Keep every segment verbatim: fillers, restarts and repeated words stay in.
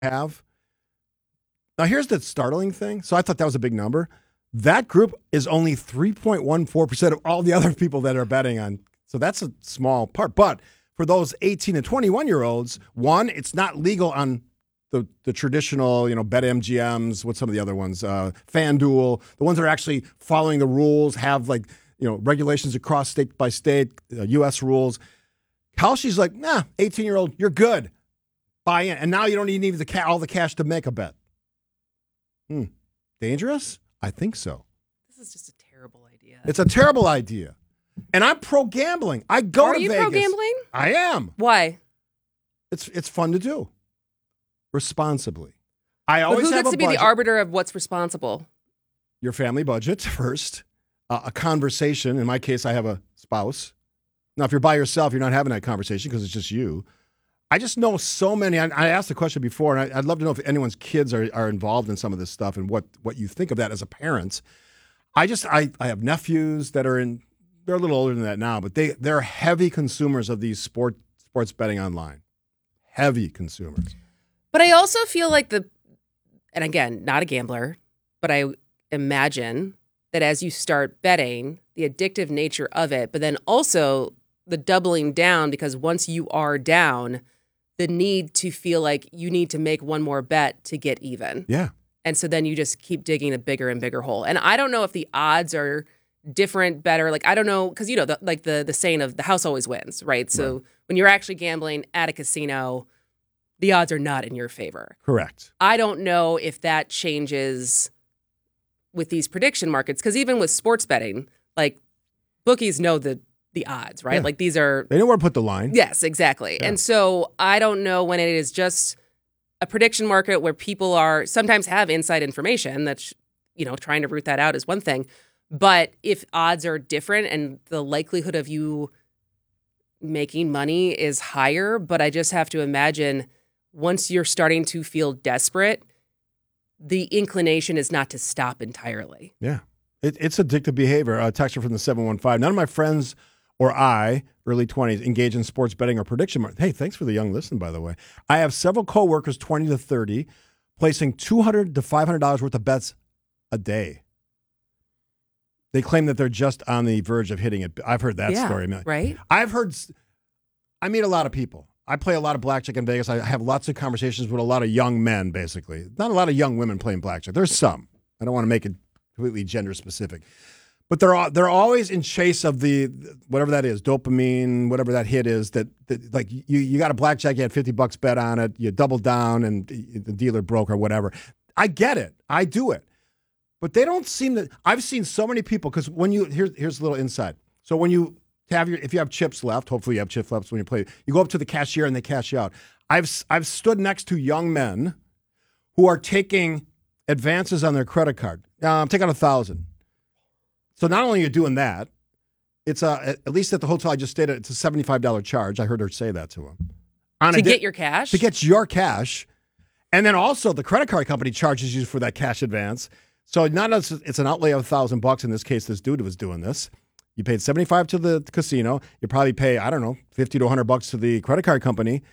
have. Now, here's the startling thing. So I thought that was a big number. That group is only three point one four percent of all the other people that are betting on. So that's a small part. But for those eighteen and twenty-one-year-olds, one, it's not legal on the, the traditional, you know, BetMGMs, what's some of the other ones? Uh, FanDuel, the ones that are actually following the rules, have like, you know, regulations across state by state, uh, U S rules. Kalshi's like, nah, eighteen-year-old, you're good. Buy in. And now you don't even need the ca- all the cash to make a bet. Hmm. Dangerous? I think so. This is just a terrible idea. It's a terrible idea. And I'm pro-gambling. I go Are to you Vegas. pro-gambling? I am. Why? It's it's fun to do. Responsibly. I always but who have gets a to be budget. the arbiter of what's responsible? Your family budget first. Uh, a conversation. In my case, I have a spouse. Now, if you're by yourself, you're not having that conversation because it's just you. I just know so many. I, I asked the question before, and I, I'd love to know if anyone's kids are, are involved in some of this stuff and what, what you think of that as a parent. I just, I, I have nephews that are in, they're a little older than that now, but they, they're heavy consumers of these sport sports betting online. Heavy consumers. But I also feel like the, and again, not a gambler, but I imagine that as you start betting, the addictive nature of it, but then also the doubling down, because once you are down, the need to feel like you need to make one more bet to get even. Yeah. And so then you just keep digging a bigger and bigger hole. And I don't know if the odds are different, better. Like, I don't know, because, you know, the, like the, the saying of the house always wins, right? So right. When you're actually gambling at a casino, the odds are not in your favor. Correct. I don't know if that changes with these prediction markets, because even with sports betting, like, bookies know the the odds, right? Yeah. Like, these are... They know where to put the line. Yes, exactly. Yeah. And so I don't know when it is just a prediction market where people are sometimes have inside information that's, you know, trying to root that out is one thing. But if odds are different and the likelihood of you making money is higher, but I just have to imagine once you're starting to feel desperate, the inclination is not to stop entirely. Yeah. It, it's addictive behavior. A texture from the seven one five. None of my friends or I, early twenties, engage in sports betting or prediction market. Hey, thanks for the young listen, by the way. I have several coworkers, twenty to thirty, placing two hundred to five hundred dollars worth of bets a day. They claim that they're just on the verge of hitting it. I've heard that yeah, story. Right? I've heard, I meet a lot of people. I play a lot of blackjack in Vegas. I have lots of conversations with a lot of young men, basically. Not a lot of young women playing blackjack. There's some. I don't want to make it completely gender specific. But they're all, they're always in chase of the, whatever that is, dopamine, whatever that hit is, that, that like you, you got a blackjack, you had fifty bucks bet on it, you doubled down and the dealer broke or whatever. I get it. I do it. But they don't seem to, I've seen so many people, because when you, here's, here's a little insight. So when you have your, if you have chips left, hopefully you have chips left when you play, you go up to the cashier and they cash you out. I've, I've stood next to young men who are taking advances on their credit card. Um, take out a thousand. So not only are you doing that, it's a, at least at the hotel I just stayed at, it's a seventy-five dollars charge. I heard her say that to him. On to a get di- your cash? To get your cash. And then also the credit card company charges you for that cash advance. So not as it's an outlay of a thousand bucks. In this case, this dude was doing this. You paid seventy-five to the casino. You probably pay, I don't know, fifty to one hundred bucks to the credit card company.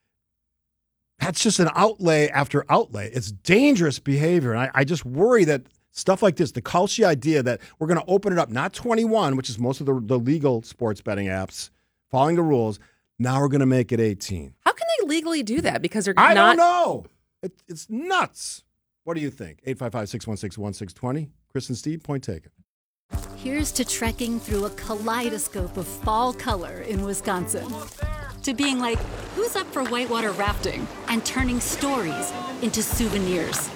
That's just an outlay after outlay. It's dangerous behavior. And I, I just worry that stuff like this, the Kalshi idea that we're going to open it up, not twenty-one, which is most of the, the legal sports betting apps, following the rules. Now we're going to make it eighteen. How can they legally do that? Because they're I not... don't know. It, it's nuts. What do you think? eight five five, six one six, one six two zero. Chris and Steve, point taken. Here's to trekking through a kaleidoscope of fall color in Wisconsin. To being like, who's up for whitewater rafting? And turning stories into souvenirs.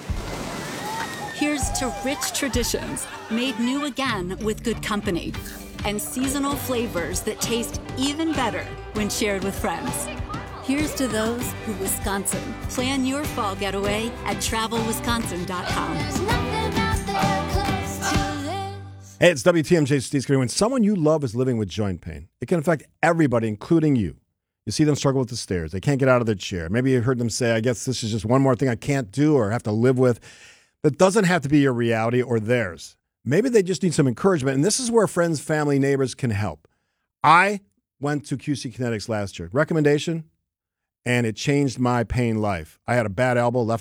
Here's to rich traditions made new again with good company. And seasonal flavors that taste even better when shared with friends. Here's to those who Wisconsin. Plan your fall getaway at travel wisconsin dot com. Hey, it's W T M J Steve Screen. When someone you love is living with joint pain, it can affect everybody, including you. You see them struggle with the stairs. They can't get out of their chair. Maybe you heard them say, I guess this is just one more thing I can't do or have to live with. That doesn't have to be your reality or theirs. Maybe they just need some encouragement, and this is where friends, family, neighbors can help. I went to Q C Kinetics last year. Recommendation? and it changed my pain life. I had a bad elbow, left